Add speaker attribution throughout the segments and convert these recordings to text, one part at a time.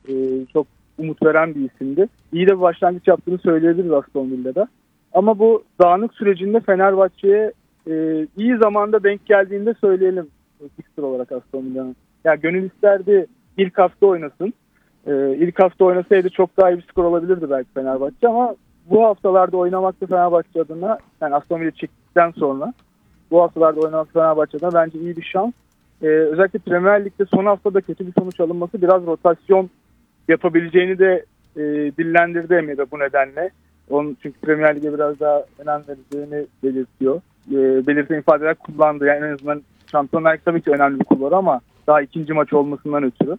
Speaker 1: Çok umut veren bir isimdi. İyi de bir başlangıç yaptığını söyleyebiliriz Aston Villa'da. Ama bu dağınık sürecinde Fenerbahçe'ye iyi zamanda denk geldiğinde söyleyelim fikstür olarak Aston Villa'nın. Yani gönül isterdi ilk hafta oynasın. İlk hafta oynasaydı çok daha iyi bir skor olabilirdi belki Fenerbahçe ama bu haftalarda oynamakta Fenerbahçe adına, yani Aston Villa çektikten sonra bu haftalarda oynamak Fenerbahçe adına bence iyi bir şans. Özellikle Premier Lig'de son haftada kötü bir sonuç alınması biraz rotasyon yapabileceğini de dillendirdi Emre bu nedenle. Onun çünkü Premier Lig'e biraz daha önem vereceğini belirtiyor. Belirten ifadeler kullandı. Yani en azından Şampiyonlar Ligi tabii ki önemli bir kulvar ama daha ikinci maç olmasından ötürü.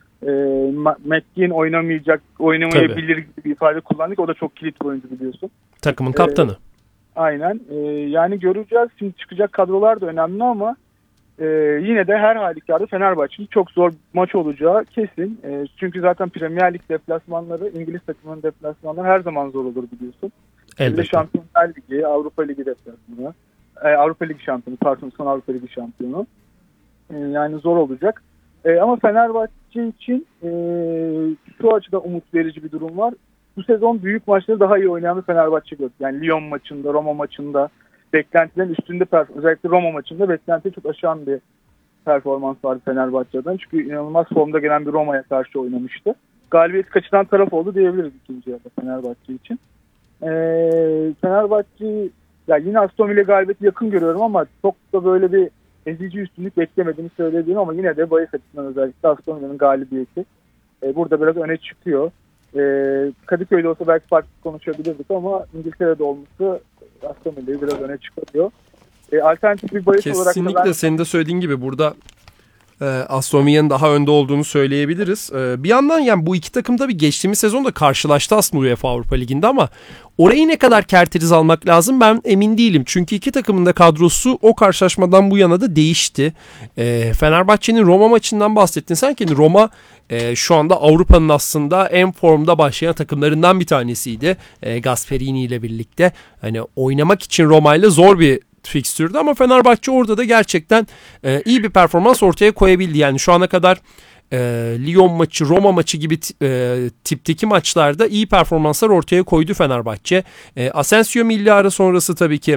Speaker 1: McGinn oynamayabilir gibi bir ifade kullandık. O da çok kilit bir oyuncu biliyorsun.
Speaker 2: Takımın kaptanı.
Speaker 1: Aynen. Yani göreceğiz. Şimdi çıkacak kadrolar da önemli ama yine de her halükarda Fenerbahçe'nin çok zor maç olacağı kesin. Çünkü zaten Premier Lig deplasmanları, İngiliz takımının deplasmanları her zaman zor olur biliyorsun.
Speaker 2: Elbette.
Speaker 1: Şampiyonlar Ligi, Avrupa Ligi deplasmanı, Avrupa Ligi şampiyonu, son Avrupa Ligi şampiyonu. Yani zor olacak. Ama Fenerbahçe için şu açıdan umut verici bir durum var. Bu sezon büyük maçları daha iyi oynayan bir Fenerbahçe gördük. Yani Lyon maçında, Roma maçında beklentilerin üstünde, özellikle Roma maçında beklentiyi çok aşan bir performans vardı Fenerbahçe'den. Çünkü inanılmaz formda gelen bir Roma'ya karşı oynamıştı. Galibiyet kaçıran taraf oldu diyebiliriz ikinci yarıda Fenerbahçe için. Fenerbahçe, ya yine Aston Villa galibiyeti yakın görüyorum ama çok da böyle bir ezici üstünlük beklemediğimi söylediğim ama yine de bahis açısından özellikle Aston Villa'nın galibiyeti burada biraz öne çıkıyor. Kadıköy'de olsa belki farklı konuşabilirdik ama İngiltere'de olması Aston Villa'yı biraz öne çıkarıyor. Alternatif bir bahis olarak da
Speaker 2: kesinlikle senin de söylediğin gibi burada Aston Villa'nın daha önde olduğunu söyleyebiliriz. Bir yandan yani bu iki takım da bir geçtiğimiz sezonda karşılaştı aslında UEFA Avrupa Ligi'nde ama orayı ne kadar kerteriz almak lazım ben emin değilim. Çünkü iki takımın da kadrosu o karşılaşmadan bu yana da değişti. Fenerbahçe'nin Roma maçından bahsettin sen ki Roma şu anda Avrupa'nın aslında en formda başlayan takımlarından bir tanesiydi. Gasperini ile birlikte. Hani oynamak için Roma ile zor bir fikstürdü ama Fenerbahçe orada da gerçekten iyi bir performans ortaya koyabildi. Yani şu ana kadar Lyon maçı, Roma maçı gibi tipteki maçlarda iyi performanslar ortaya koydu Fenerbahçe. Asensio milli ara sonrası tabii ki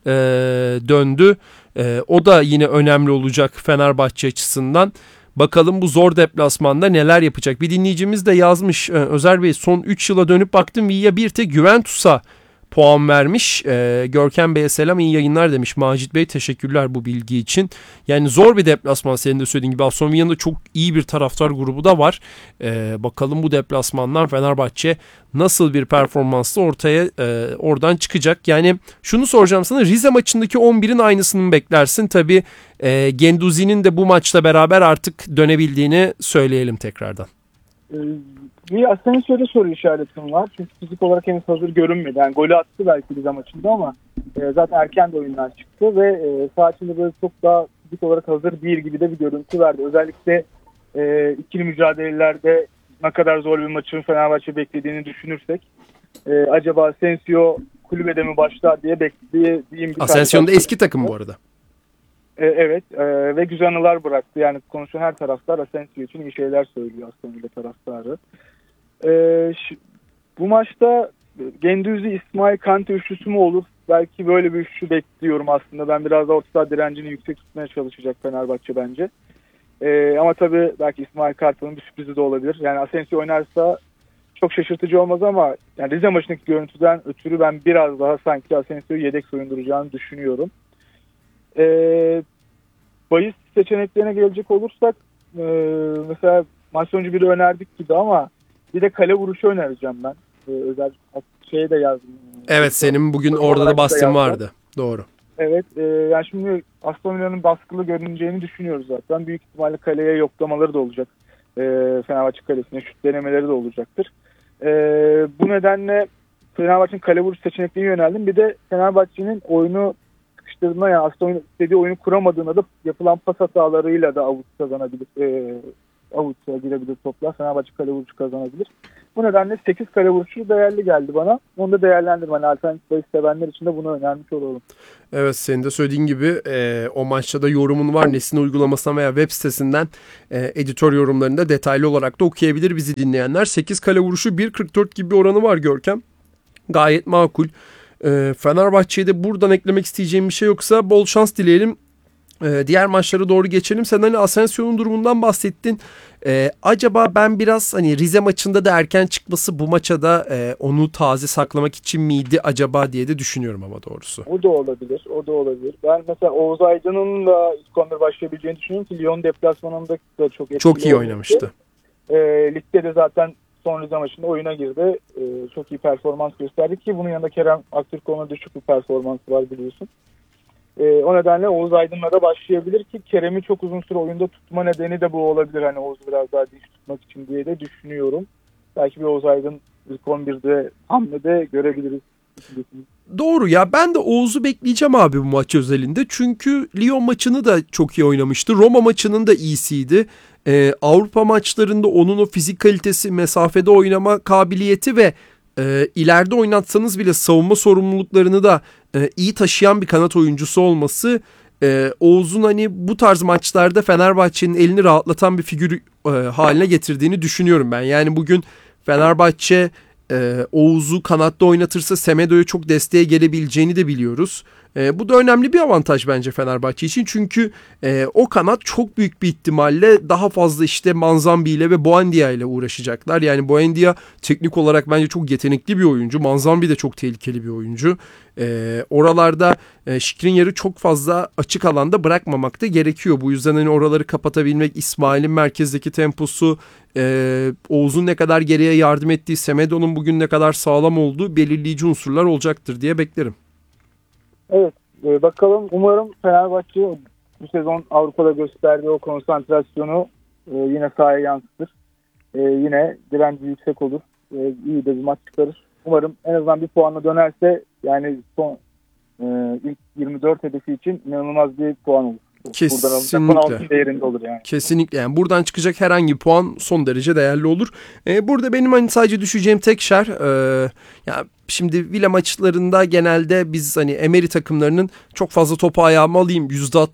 Speaker 2: döndü. O da yine önemli olacak Fenerbahçe açısından. Bakalım bu zor deplasmanda neler yapacak. Bir dinleyicimiz de yazmış. Özer Bey son 3 yıla dönüp baktım Villa bir tek Juventus'a puan vermiş. Görkem Bey'e selam, iyi yayınlar demiş. Macit Bey teşekkürler bu bilgi için. Yani zor bir deplasman senin de söylediğin gibi. Aston Villa'nın da çok iyi bir taraftar grubu da var. Bakalım bu deplasmanlar Fenerbahçe nasıl bir performansla oradan çıkacak. Yani şunu soracağım sana, Rize maçındaki 11'in aynısını mı beklersin? Tabii Guendouzi'nin de bu maçla beraber artık dönebildiğini söyleyelim tekrardan.
Speaker 1: Bir Asensio'da soru işaretim var. Çünkü fizik olarak henüz hazır görünmedi. Yani golü attı belki Rize maçında ama zaten erken de oyundan çıktı ve saha içinde böyle çok daha fizik olarak hazır değil gibi de bir görüntü verdi. Özellikle ikili mücadelelerde ne kadar zor bir maçın Fenerbahçe beklediğini düşünürsek acaba Asensio kulübede mi başlar diye beklediğim bir
Speaker 2: Asensio'nun da eski takım bu arada.
Speaker 1: Evet ve güzel anılar bıraktı. Yani konuşan her taraftar Asensio için iyi şeyler söylüyor Aston Villa taraftarı. Bu maçta Guendouzi, İsmail, Kante üçlüsü mü olur? Belki böyle bir üçlü bekliyorum aslında. Ben biraz da orta saha direncini yüksek tutmaya çalışacak Fenerbahçe bence. Ama tabii belki İsmail Kartal'ın bir sürprizi de olabilir. Yani Asensio oynarsa çok şaşırtıcı olmaz ama yani Rize maçındaki görüntüden ötürü ben biraz daha sanki Asensio'yu yedek soyunduracağını düşünüyorum. Bahis seçeneklerine gelecek olursak mesela maç sonucu biri önerdik gibi ama bir de kale vuruşu önereceğim ben. Özel şeye de yazdım.
Speaker 2: Evet, senin bugün orada da bastın vardı. Doğru.
Speaker 1: Evet, yani şimdi Aston Villa'nın baskılı görüneceğini düşünüyoruz zaten. Büyük ihtimalle kaleye yoklamaları da olacak. Fenerbahçe kalesine şut denemeleri de olacaktır. Bu nedenle Fenerbahçe'nin kale vuruş seçeneklerine yöneldim. Bir de Fenerbahçe'nin oyunu sıkıştırdığına, yani Aston Villa istediği oyunu kuramadığına da yapılan pas hatalarıyla da avuç kazanabilir avuçlara girebilir toplar. Fenerbahçe kale vuruşu kazanabilir. Bu nedenle 8 kale vuruşu değerli geldi bana. Onu da değerlendirme. Hani alternatif bahis sevenler için de bunu önermiş olalım.
Speaker 2: Evet, senin de söylediğin gibi o maçta da yorumun var. Nesine uygulamasından veya web sitesinden editör yorumlarında detaylı olarak da okuyabilir bizi dinleyenler. 8 kale vuruşu 1.44 gibi bir oranı var Görkem. Gayet makul. Fenerbahçe'ye de buradan eklemek isteyeceğim bir şey yoksa bol şans dileyelim. Diğer maçlara doğru geçelim. Sen hani Asensio'nun durumundan bahsettin. Acaba ben biraz hani Rize maçında da erken çıkması bu maça da onu taze saklamak için miydi acaba diye de düşünüyorum ama doğrusu.
Speaker 1: O da olabilir. O da olabilir. Ben mesela Oğuz Aydın'ın da ilk 11 başlayabileceğini düşünüyorum ki Lyon deplasmanında da çok etkili.
Speaker 2: Çok iyi oynamıştı.
Speaker 1: Ligde de zaten son Rize maçında oyuna girdi. Çok iyi performans gösterdi ki bunun yanında Kerem Aktürkoğlu'na düşük bir performans var biliyorsun. O nedenle Oğuz Aydın'la da başlayabilir ki Kerem'i çok uzun süre oyunda tutma nedeni de bu olabilir. Hani Oğuz'u biraz daha diş tutmak için diye de düşünüyorum. Belki bir Oğuz Aydın ilk 11'de hamlede görebiliriz.
Speaker 2: Doğru ya, ben de Oğuz'u bekleyeceğim abi bu maç özelinde. Çünkü Lyon maçını da çok iyi oynamıştı. Roma maçının da iyisiydi. Avrupa maçlarında onun o fizik kalitesi, mesafede oynama kabiliyeti ve ileride oynatsanız bile savunma sorumluluklarını da iyi taşıyan bir kanat oyuncusu olması Oğuz'un hani bu tarz maçlarda Fenerbahçe'nin elini rahatlatan bir figür haline getirdiğini düşünüyorum ben. Yani bugün Fenerbahçe Oğuz'u kanatta oynatırsa Semedo'ya çok desteğe gelebileceğini de biliyoruz. Bu da önemli bir avantaj bence Fenerbahçe için. Çünkü o kanat çok büyük bir ihtimalle daha fazla işte Manzambi ile ve Buendia ile uğraşacaklar. Yani Buendia teknik olarak bence çok yetenekli bir oyuncu. Manzambi de çok tehlikeli bir oyuncu. Oralarda Skriniar'ı çok fazla açık alanda bırakmamak da gerekiyor. Bu yüzden hani oraları kapatabilmek, İsmail'in merkezdeki temposu, Oğuz'un ne kadar geriye yardım ettiği, Semedo'nun bugün ne kadar sağlam olduğu belirleyici unsurlar olacaktır diye beklerim.
Speaker 1: Evet, bakalım, umarım Fenerbahçe bu sezon Avrupa'da gösterdiği o konsantrasyonu yine sahaya yansıtır. Yine direnci yüksek olur. İyi de bir maç çıkarır. Umarım en azından bir puanla dönerse yani son ilk 24 hedefi için inanılmaz bir puan olur.
Speaker 2: Kesinlikle.
Speaker 1: Değerinde olur yani.
Speaker 2: Kesinlikle. Yani buradan çıkacak herhangi bir puan son derece değerli olur. Burada benim hani sadece düşeceğim tek şer ya şimdi Villa maçlarında genelde biz hani Emery takımlarının çok fazla topu ayağıma alayım,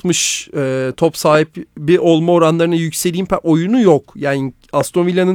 Speaker 2: %60 top sahibi olma oranlarına yükseleyim oyunu yok. Yani Aston Villa'nın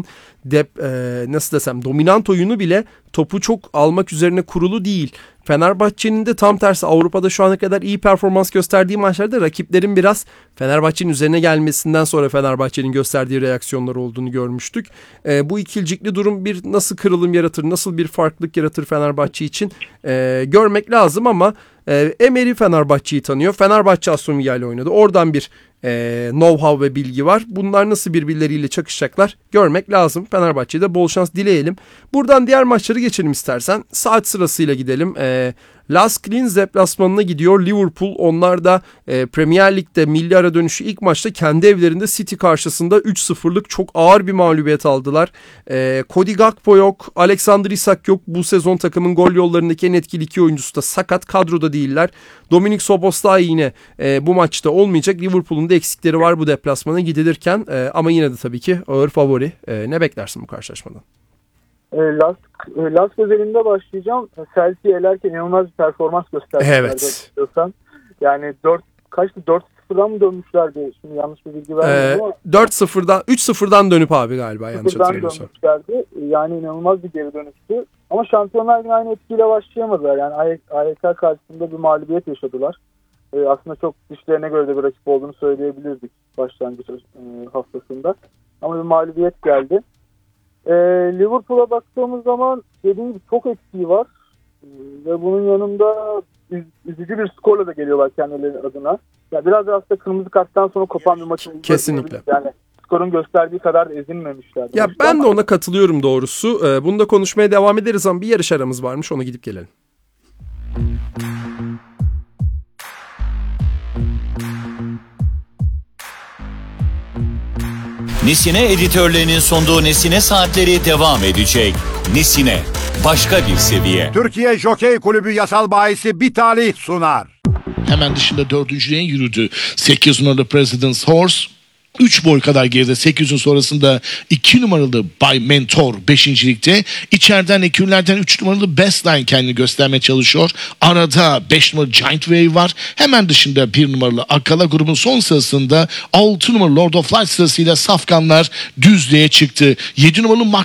Speaker 2: nasıl desem dominant oyunu bile topu çok almak üzerine kurulu değil. Fenerbahçe'nin de tam tersi, Avrupa'da şu ana kadar iyi performans gösterdiği maçlarda rakiplerin biraz Fenerbahçe'nin üzerine gelmesinden sonra Fenerbahçe'nin gösterdiği reaksiyonlar olduğunu görmüştük. Bu ikilcikli durum bir nasıl kırılım yaratır, nasıl bir farklılık yaratır Fenerbahçe için görmek lazım ama Emery Fenerbahçe'yi tanıyor. Fenerbahçe Aston Villa ile oynadı. Oradan bir know-how ve bilgi var. Bunlar nasıl birbirleriyle çakışacaklar görmek lazım. Fenerbahçe'ye de bol şans dileyelim. Buradan diğer maçları geçelim istersen. Saat sırasıyla gidelim. Las Clins deplasmanına gidiyor Liverpool. Onlar da Premier Lig'de milli ara dönüşü ilk maçta kendi evlerinde City karşısında 3-0'lık çok ağır bir mağlubiyet aldılar. Cody Gakpo yok, Alexander Isak yok. Bu sezon takımın gol yollarındaki en etkili iki oyuncusu da sakat, kadroda değiller. Dominik Szoboszlai yine bu maçta olmayacak. Liverpool'un da eksikleri var bu deplasmana gidilirken ama yine de tabii ki ağır favori. Ne beklersin bu karşılaşmadan?
Speaker 1: Lask özelinde başlayacağım. Chelsea'yi elerken inanılmaz bir performans gösterdi.
Speaker 2: Evet.
Speaker 1: Yani 4-0'dan mı dönmüşlerdi? Şimdi yanlış bir bilgi vermedim ama
Speaker 2: 3-0'dan dönüp abi galiba yanlış hatırlamıyorsam.
Speaker 1: Dönmüşlerdi. Yani inanılmaz bir geri dönüştü. Ama Şampiyonlar Ligi'ne aynı etkiyle başlayamadılar. Yani AYK karşısında bir mağlubiyet yaşadılar. Aslında çok dişlerine göre de bir rakip olduğunu söyleyebilirdik başlangıç haftasında. Ama bir mağlubiyet geldi. Liverpool'a baktığımız zaman dediğim gibi çok eksiği var. Ve bunun yanında üzücü bir skorla da geliyorlar kendileri adına. Yani biraz da aslında kırmızı karttan sonra kopan bir maçı.
Speaker 2: Kesinlikle.
Speaker 1: Yani skorun gösterdiği kadar ezilmemişler.
Speaker 2: Ya ben de ona katılıyorum doğrusu. Bunu da konuşmaya devam ederiz ama bir yarış aramız varmış, ona gidip gelelim.
Speaker 3: Nesine editörlerinin sunduğu Nesine Saatleri devam edecek. Nesine, başka bir seviye.
Speaker 4: Türkiye Jokey Kulübü yasal bahisi bir talih sunar.
Speaker 5: Hemen dışında dördüncülüğe yürüdü. 8 numaralı President's Horse. 3 boy kadar geride 800'ün sonrasında 2 numaralı Bay Mentor 5. ligde. İçeriden ekürlerden 3 numaralı Bestline kendini göstermeye çalışıyor. Arada 5 numaralı Giant Wave var. Hemen dışında 1 numaralı Akala grubun son sırasında 6 numaralı Lord of Light sırasıyla safkanlar düzlüğe çıktı. 7 numaralı